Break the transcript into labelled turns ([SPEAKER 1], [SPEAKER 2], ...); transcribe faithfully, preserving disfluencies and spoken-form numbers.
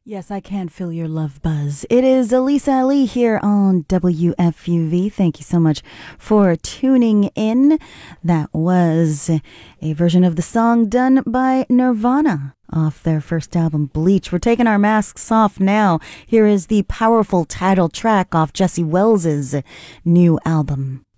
[SPEAKER 1] Yes, I can feel your love buzz. It is Elisa Ali here on W F U V. Thank you so much for tuning in. That was a version of the song done by Nirvana off their first album, Bleach. We're taking our masks off now. Here is the powerful title track off Jesse Wells's new album.